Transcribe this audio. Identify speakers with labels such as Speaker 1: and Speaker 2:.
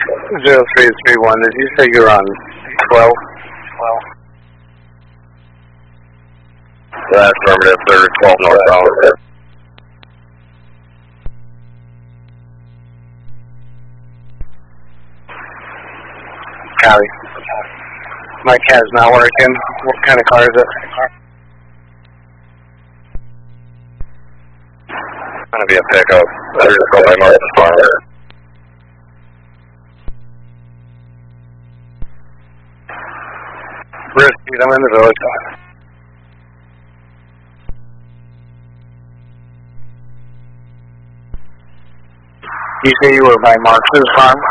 Speaker 1: 0331, did you say you're on 12? 12.
Speaker 2: That's affirmative, 12 northbound.
Speaker 1: Copy. My CAD's not working. What kind of car is it?
Speaker 2: It's going to be a pickup. There's a go by Martin Farmer.
Speaker 1: Bruce, I'm in the village. You say you were by Marks's farm?